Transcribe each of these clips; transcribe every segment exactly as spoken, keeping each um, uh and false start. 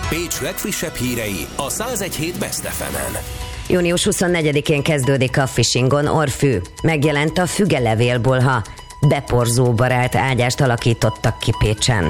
Pécs legfrissebb hírei a száz egy hét Best ef emen. június huszonnegyedikén kezdődik a Fishingon orrfű. Megjelent a fügelevélbolha. Beporzóbarát ágyást alakítottak ki Pécsen.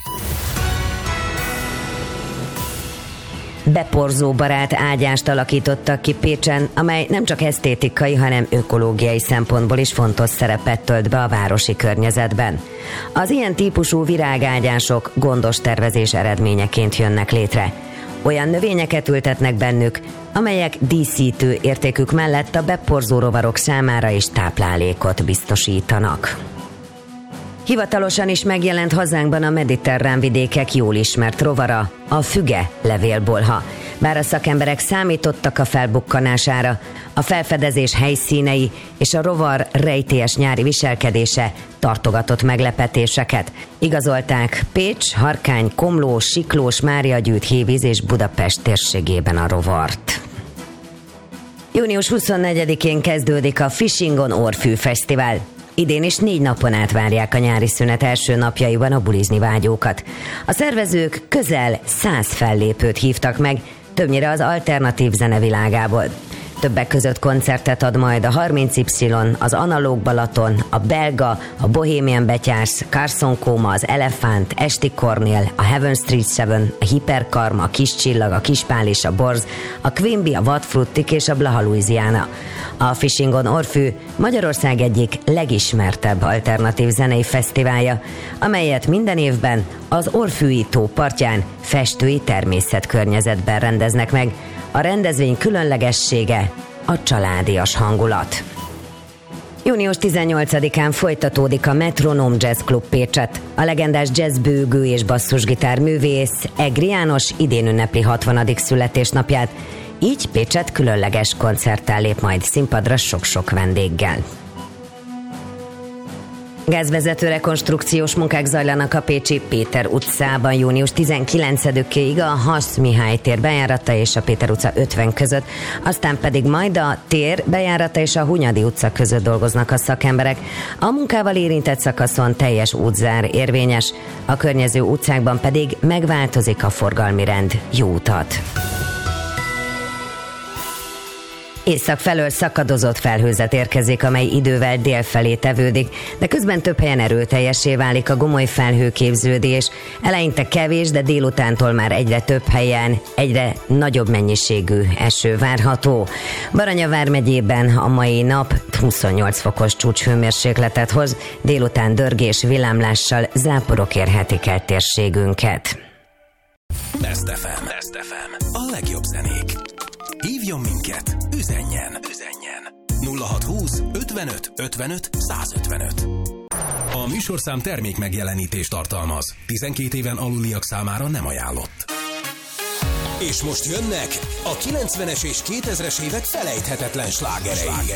Beporzóbarát ágyást alakítottak ki Pécsen, amely nem csak esztétikai, hanem ökológiai szempontból is fontos szerepet tölt be a városi környezetben. Az ilyen típusú virágágyások gondos tervezés eredményeként jönnek létre. Olyan növényeket ültetnek bennük, amelyek díszítő értékük mellett a beporzó rovarok számára is táplálékot biztosítanak. Hivatalosan is megjelent hazánkban a mediterrán vidékek jól ismert rovara, a füge levélbolha. Bár a szakemberek számítottak a felbukkanására, a felfedezés helyszínei és a rovar rejtélyes nyári viselkedése tartogatott meglepetéseket. Igazolták Pécs, Harkány, Komló, Siklós, Máriagyűjt, Hévíz és Budapest térségében a rovart. június huszonnegyedikén kezdődik a Fishingon Orrfű Fesztivál. Idén is négy napon át várják a nyári szünet első napjaiban a bulizni vágyókat. A szervezők közel száz fellépőt hívtak meg, többnyire az alternatív zene világából. Többek között koncertet ad majd a harminc Y, az Analóg Balaton, a Belga, a Bohemian Betyársz, Carson Coma, az Elefánt, Esti Kornél, a Heaven Street Seven, a Hiperkarma, a Kis Csillag, a Kispál és a Borz, a Quimby, a Vadfruttik és a Blaha Louisiana. A Fishingon Orrfű Magyarország egyik legismertebb alternatív zenei fesztiválja, amelyet minden évben az Orrfűi tó partján festői természetkörnyezetben rendeznek meg. A rendezvény különlegessége a családias hangulat. június tizennyolcadikán folytatódik a Metronom Jazz Club Pécset. A legendás jazzbőgő és basszusgitár művész Egri János idén ünnepli hatvanadik születésnapját, így Pécset különleges koncerttel lép majd színpadra sok-sok vendéggel. Gázvezető rekonstrukciós munkák zajlanak a pécsi Péter utcában június tizenkilencedikéig a Hasz Mihály tér bejárata és a Péter utca ötven között, aztán pedig majd a tér bejárata és a Hunyadi utca között dolgoznak a szakemberek. A munkával érintett szakaszon teljes útzár érvényes, a környező utcákban pedig megváltozik a forgalmi rend. Jó utat! Észak felől szakadozott felhőzet érkezik, amely idővel dél felé tevődik, de közben több helyen erőteljessé válik a gomoly felhőképződés. Eleinte kevés, de délutántól már egyre több helyen egyre nagyobb mennyiségű eső várható. Baranya vármegyében a mai nap huszonnyolc fokos csúcshőmérsékletet hoz, délután dörgés, villámlással záporok érhetik el térségünket. Best ef em. Best ef em. A legjobb zenék. Hívjon minket, üzenjen, üzenjen. nulla hatszázhúsz ötvenöt ötvenöt százötvenöt. A műsorszám termék megjelenítést tartalmaz. tizenkét éven aluliak számára nem ajánlott. És most jönnek a kilencvenes és kétezres évek felejthetetlen slágerei.